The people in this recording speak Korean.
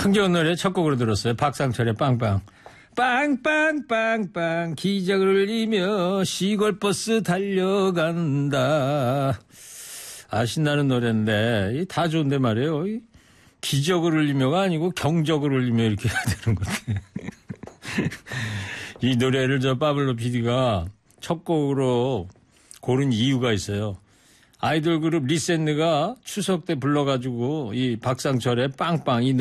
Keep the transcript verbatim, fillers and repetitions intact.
흥겨운 노래 첫 곡으로 들었어요. 박상철의 빵빵. 빵빵빵빵 기적을 울리며 시골버스 달려간다. 아, 신나는 노래인데 다 좋은데 말이에요. 기적을 울리며가 아니고 경적을 울리며 이렇게 해야 되는 건데. 이 노래를 저 파블로 피디가 첫 곡으로 고른 이유가 있어요. 아이돌 그룹 리센느가 추석 때 불러가지고 이 박상철의 빵빵 이